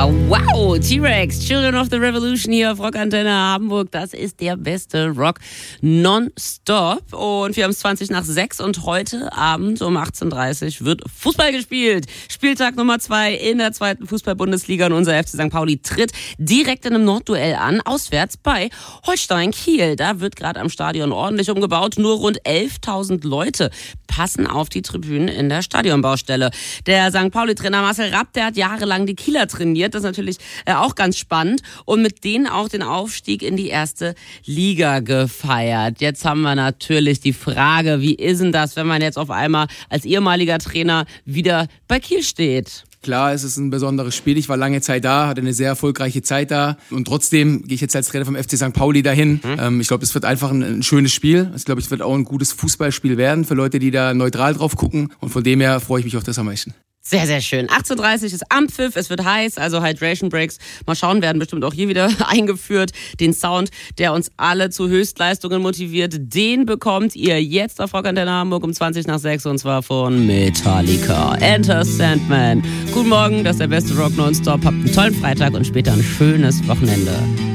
Wow, T-Rex, Children of the Revolution hier auf Rockantenne Hamburg. Das ist der beste Rock nonstop. Und wir haben es 20:06 und heute Abend um 18:30 wird Fußball gespielt. Spieltag Nummer 2 in der 2. Fußball-Bundesliga und unser FC St. Pauli tritt direkt in einem Nordduell an, auswärts bei Holstein Kiel. Da wird gerade am Stadion ordentlich umgebaut. Nur rund 11.000 Leute passen auf die Tribünen in der Stadionbaustelle. Der St. Pauli-Trainer Marcel Rapp, der hat jahrelang die Kieler trainiert. Das ist natürlich auch ganz spannend. Und mit denen auch den Aufstieg in die erste Liga gefeiert. Jetzt haben wir natürlich die Frage, wie ist denn das, wenn man jetzt auf einmal als ehemaliger Trainer wieder bei Kiel steht? Klar, es ist ein besonderes Spiel. Ich war lange Zeit da, hatte eine sehr erfolgreiche Zeit da. Und trotzdem gehe ich jetzt als Trainer vom FC St. Pauli dahin. Ich glaube, es wird einfach ein schönes Spiel. Ich glaube, es wird auch ein gutes Fußballspiel werden für Leute, die da neutral drauf gucken. Und von dem her freue ich mich auf das am meisten. Sehr, sehr schön. 18:30 ist Anpfiff, es wird heiß, also Hydration Breaks. Mal schauen, werden bestimmt auch hier wieder eingeführt. Den Sound, der uns alle zu Höchstleistungen motiviert, den bekommt ihr jetzt auf Rockantenne Hamburg um 20:06 und zwar von Metallica. Enter Sandman. Guten Morgen, das ist der beste Rock nonstop. Habt einen tollen Freitag und später ein schönes Wochenende.